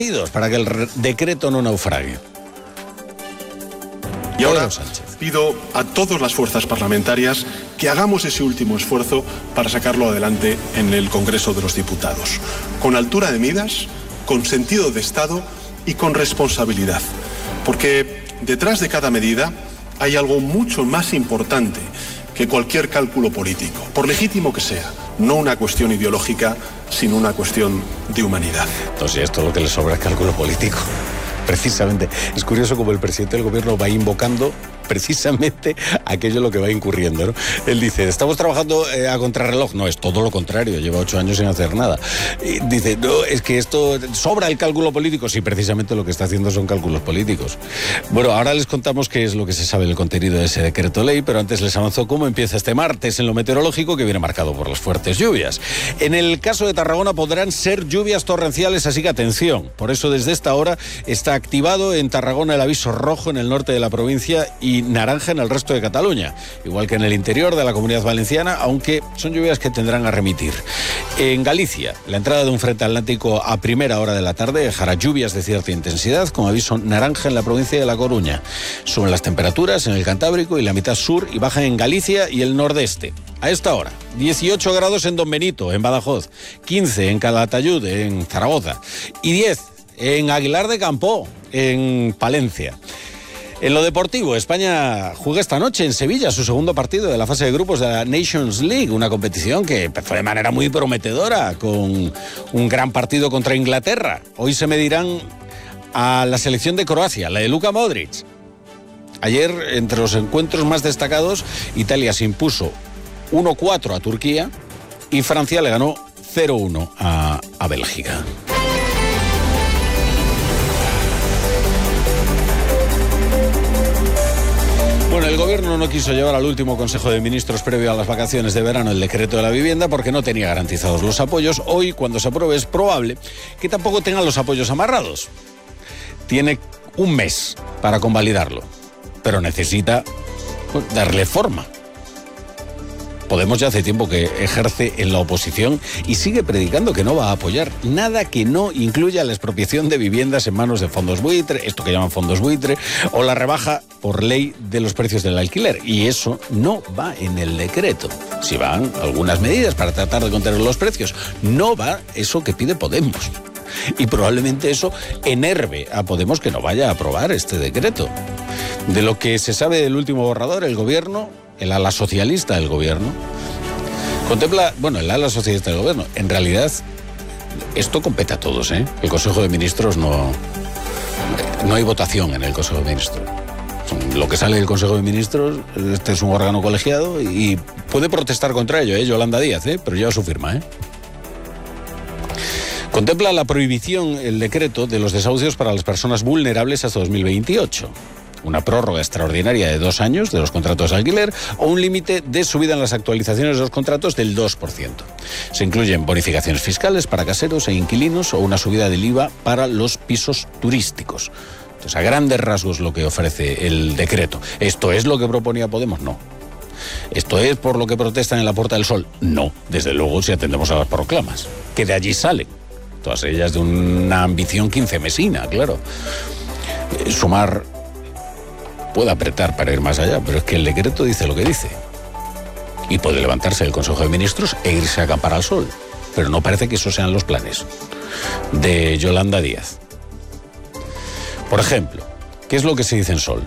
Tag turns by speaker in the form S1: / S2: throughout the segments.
S1: para que el decreto no naufrague.
S2: Y ahora pido a todas las fuerzas parlamentarias que hagamos ese último esfuerzo para sacarlo adelante en el Congreso de los Diputados, con altura de miras, con sentido de Estado y con responsabilidad. Porque detrás de cada medida hay algo mucho más importante que cualquier cálculo político, por legítimo que sea, no una cuestión ideológica, sino una cuestión de humanidad.
S1: Entonces, esto lo que le sobra es cálculo político. Precisamente, es curioso como el presidente del gobierno va invocando precisamente aquello en lo que va incurriendo, ¿no? Él dice, estamos trabajando a contrarreloj. No, es todo lo contrario, lleva 8 años sin hacer nada. Y dice, no, es que esto sobra el cálculo político. Sí, precisamente lo que está haciendo son cálculos políticos. Bueno, ahora les contamos qué es lo que se sabe del contenido de ese decreto ley, pero antes les avanzó cómo empieza este martes en lo meteorológico, que viene marcado por las fuertes lluvias. En el caso de Tarragona podrán ser lluvias torrenciales, así que atención. Por eso desde esta hora está activado en Tarragona el aviso rojo en el norte de la provincia y naranja en el resto de Cataluña, igual que en el interior de la Comunidad Valenciana, aunque son lluvias que tendrán a remitir. En Galicia, la entrada de un frente atlántico a primera hora de la tarde dejará lluvias de cierta intensidad, con aviso naranja en la provincia de La Coruña. Suben las temperaturas en el Cantábrico y la mitad sur y bajan en Galicia y el nordeste. A esta hora, 18 grados en Don Benito, en Badajoz, 15 en Calatayud, en Zaragoza, y 10 en Aguilar de Campoo, en Palencia. En lo deportivo, España juega esta noche en Sevilla su segundo partido de la fase de grupos de la Nations League, una competición que empezó de manera muy prometedora con un gran partido contra Inglaterra. Hoy se medirán a la selección de Croacia, la de Luka Modric. Ayer, entre los encuentros más destacados, Italia se impuso 1-4 a Turquía y Francia le ganó 0-1 a Bélgica. Bueno, el gobierno no quiso llevar al último Consejo de Ministros previo a las vacaciones de verano el decreto de la vivienda porque no tenía garantizados los apoyos. Hoy, cuando se apruebe, es probable que tampoco tengan los apoyos amarrados. Tiene un mes para convalidarlo, pero necesita darle forma. Podemos ya hace tiempo que ejerce en la oposición y sigue predicando que no va a apoyar nada que no incluya la expropiación de viviendas en manos de fondos buitre, esto que llaman fondos buitre, o la rebaja por ley de los precios del alquiler. Y eso no va en el decreto. Si van algunas medidas para tratar de contener los precios, no va eso que pide Podemos. Y probablemente eso enerve a Podemos que no vaya a aprobar este decreto. De lo que se sabe del último borrador, el gobierno, el ala socialista del gobierno, contempla, el ala socialista del gobierno, en realidad esto compete a todos, ¿eh? El Consejo de Ministros no hay votación en el Consejo de Ministros. Lo que sale del Consejo de Ministros, este es un órgano colegiado y puede protestar contra ello, Yolanda Díaz, pero lleva su firma, Contempla la prohibición, el decreto, de los desahucios para las personas vulnerables hasta 2028. Una prórroga extraordinaria de 2 años de los contratos de alquiler o un límite de subida en las actualizaciones de los contratos del 2%. Se incluyen bonificaciones fiscales para caseros e inquilinos o una subida del IVA para los pisos turísticos. Entonces, a grandes rasgos lo que ofrece el decreto. ¿Esto es lo que proponía Podemos? No. ¿Esto es por lo que protestan en la Puerta del Sol? No, desde luego, si atendemos a las proclamas, que de allí salen. Todas ellas de una ambición quincemesina, claro. Sumar puede apretar para ir más allá, pero es que el decreto dice lo que dice. Y puede levantarse el Consejo de Ministros e irse a acampar al sol. Pero no parece que esos sean los planes de Yolanda Díaz. Por ejemplo, ¿qué es lo que se dice en Sol?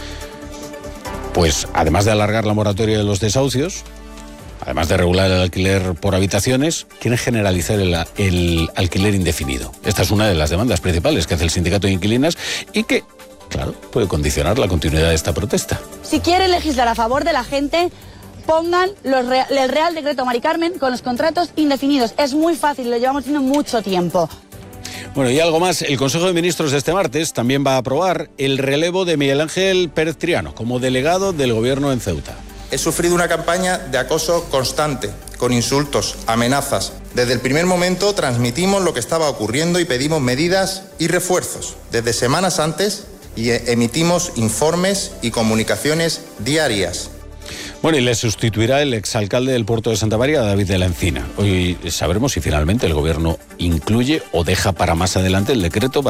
S1: Pues además de alargar la moratoria de los desahucios, además de regular el alquiler por habitaciones, quieren generalizar el alquiler indefinido. Esta es una de las demandas principales que hace el sindicato de inquilinas y que, claro, puede condicionar la continuidad de esta protesta.
S3: Si quieren legislar a favor de la gente, pongan el Real Decreto Mari Carmen con los contratos indefinidos. Es muy fácil, lo llevamos haciendo mucho tiempo.
S1: Bueno, y algo más, el Consejo de Ministros de este martes también va a aprobar el relevo de Miguel Ángel Pérez Triano como delegado del gobierno en Ceuta.
S4: He sufrido una campaña de acoso constante, con insultos, amenazas. Desde el primer momento transmitimos lo que estaba ocurriendo y pedimos medidas y refuerzos. Desde semanas antes y emitimos informes y comunicaciones diarias.
S1: Bueno, y le sustituirá el exalcalde del puerto de Santa María, David de la Encina. Hoy sabremos si finalmente el gobierno incluye o deja para más adelante el decreto para